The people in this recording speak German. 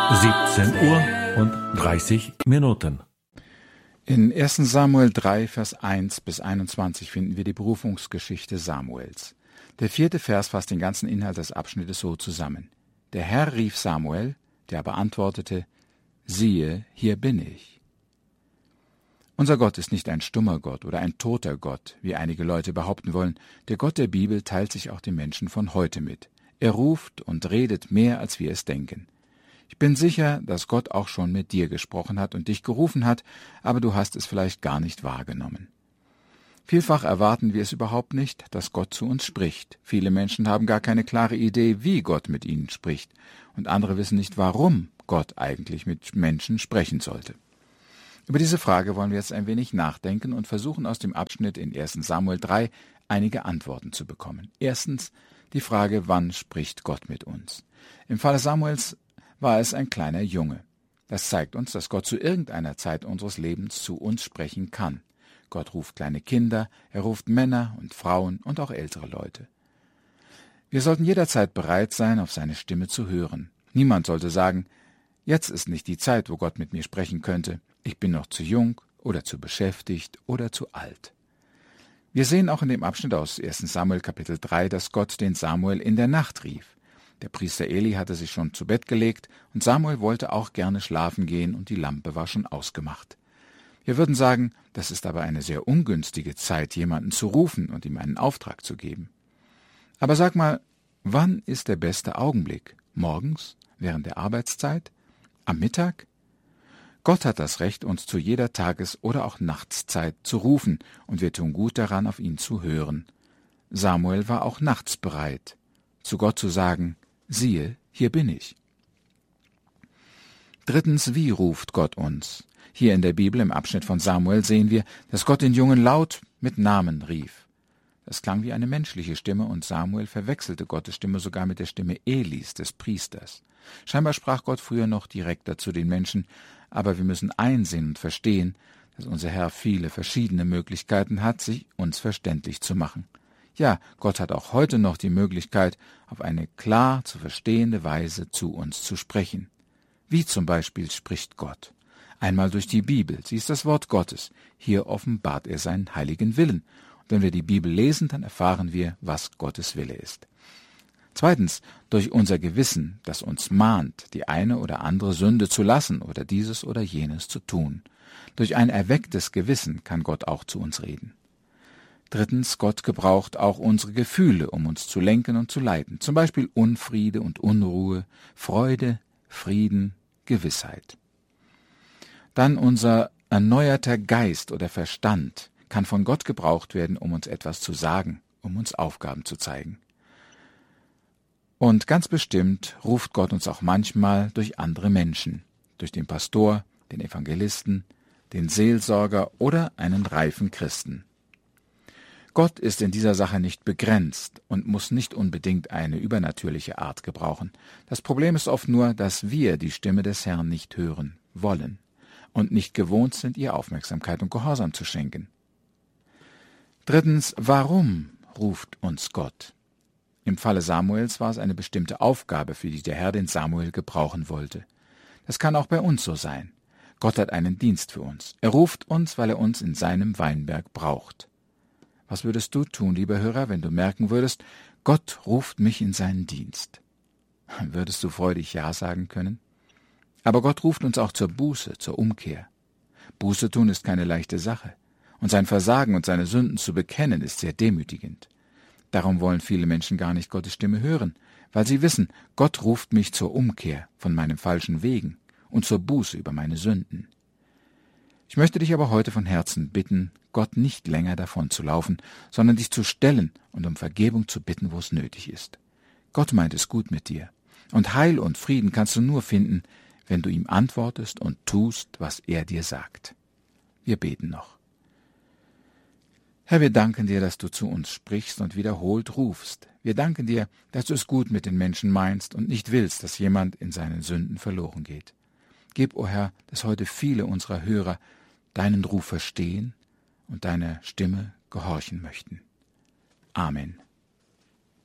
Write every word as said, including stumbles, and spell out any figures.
siebzehn Uhr und dreißig Minuten. In ersten Samuel drei, Vers eins bis einundzwanzig finden wir die Berufungsgeschichte Samuels. Der vierte Vers fasst den ganzen Inhalt des Abschnittes so zusammen. Der Herr rief Samuel, der aber antwortete, siehe, hier bin ich. Unser Gott ist nicht ein stummer Gott oder ein toter Gott, wie einige Leute behaupten wollen. Der Gott der Bibel teilt sich auch den Menschen von heute mit. Er ruft und redet mehr, als wir es denken. Ich bin sicher, dass Gott auch schon mit dir gesprochen hat und dich gerufen hat, aber du hast es vielleicht gar nicht wahrgenommen. Vielfach erwarten wir es überhaupt nicht, dass Gott zu uns spricht. Viele Menschen haben gar keine klare Idee, wie Gott mit ihnen spricht, und andere wissen nicht, warum Gott eigentlich mit Menschen sprechen sollte. Über diese Frage wollen wir jetzt ein wenig nachdenken und versuchen aus dem Abschnitt in ersten Samuel drei einige Antworten zu bekommen. Erstens die Frage, wann spricht Gott mit uns? Im Falle Samuels war es ein kleiner Junge. Das zeigt uns, dass Gott zu irgendeiner Zeit unseres Lebens zu uns sprechen kann. Gott ruft kleine Kinder, er ruft Männer und Frauen und auch ältere Leute. Wir sollten jederzeit bereit sein, auf seine Stimme zu hören. Niemand sollte sagen, jetzt ist nicht die Zeit, wo Gott mit mir sprechen könnte. Ich bin noch zu jung oder zu beschäftigt oder zu alt. Wir sehen auch in dem Abschnitt aus ersten Samuel Kapitel drei, dass Gott den Samuel in der Nacht rief. Der Priester Eli hatte sich schon zu Bett gelegt und Samuel wollte auch gerne schlafen gehen und die Lampe war schon ausgemacht. Wir würden sagen, das ist aber eine sehr ungünstige Zeit, jemanden zu rufen und ihm einen Auftrag zu geben. Aber sag mal, wann ist der beste Augenblick? Morgens? Während der Arbeitszeit? Am Mittag? Gott hat das Recht, uns zu jeder Tages- oder auch Nachtszeit zu rufen, und wir tun gut daran, auf ihn zu hören. Samuel war auch nachts bereit, zu Gott zu sagen, siehe, hier bin ich. Drittens, wie ruft Gott uns? Hier in der Bibel im Abschnitt von Samuel sehen wir, dass Gott den Jungen laut mit Namen rief. Das klang wie eine menschliche Stimme und Samuel verwechselte Gottes Stimme sogar mit der Stimme Elis, des Priesters. Scheinbar sprach Gott früher noch direkter zu den Menschen, aber wir müssen einsehen und verstehen, dass unser Herr viele verschiedene Möglichkeiten hat, sich uns verständlich zu machen. Ja, Gott hat auch heute noch die Möglichkeit, auf eine klar zu verstehende Weise zu uns zu sprechen. Wie zum Beispiel spricht Gott? Einmal durch die Bibel, sie ist das Wort Gottes. Hier offenbart er seinen heiligen Willen. Und wenn wir die Bibel lesen, dann erfahren wir, was Gottes Wille ist. Zweitens, durch unser Gewissen, das uns mahnt, die eine oder andere Sünde zu lassen oder dieses oder jenes zu tun. Durch ein erwecktes Gewissen kann Gott auch zu uns reden. Drittens, Gott gebraucht auch unsere Gefühle, um uns zu lenken und zu leiten. Zum Beispiel Unfriede und Unruhe, Freude, Frieden, Gewissheit. Dann unser erneuerter Geist oder Verstand kann von Gott gebraucht werden, um uns etwas zu sagen, um uns Aufgaben zu zeigen. Und ganz bestimmt ruft Gott uns auch manchmal durch andere Menschen, durch den Pastor, den Evangelisten, den Seelsorger oder einen reifen Christen. Gott ist in dieser Sache nicht begrenzt und muss nicht unbedingt eine übernatürliche Art gebrauchen. Das Problem ist oft nur, dass wir die Stimme des Herrn nicht hören wollen und nicht gewohnt sind, ihr Aufmerksamkeit und Gehorsam zu schenken. Drittens, warum ruft uns Gott? Im Falle Samuels war es eine bestimmte Aufgabe, für die der Herr den Samuel gebrauchen wollte. Das kann auch bei uns so sein. Gott hat einen Dienst für uns. Er ruft uns, weil er uns in seinem Weinberg braucht. Was würdest du tun, lieber Hörer, wenn du merken würdest, Gott ruft mich in seinen Dienst? Würdest du freudig Ja sagen können? Aber Gott ruft uns auch zur Buße, zur Umkehr. Buße tun ist keine leichte Sache. Und sein Versagen und seine Sünden zu bekennen, ist sehr demütigend. Darum wollen viele Menschen gar nicht Gottes Stimme hören, weil sie wissen, Gott ruft mich zur Umkehr von meinen falschen Wegen und zur Buße über meine Sünden. Ich möchte dich aber heute von Herzen bitten, Gott nicht länger davon zu laufen, sondern dich zu stellen und um Vergebung zu bitten, wo es nötig ist. Gott meint es gut mit dir. Und Heil und Frieden kannst du nur finden, wenn du ihm antwortest und tust, was er dir sagt. Wir beten noch. Herr, wir danken dir, dass du zu uns sprichst und wiederholt rufst. Wir danken dir, dass du es gut mit den Menschen meinst und nicht willst, dass jemand in seinen Sünden verloren geht. Gib, o Herr, dass heute viele unserer Hörer deinen Ruf verstehen und deiner Stimme gehorchen möchten. Amen.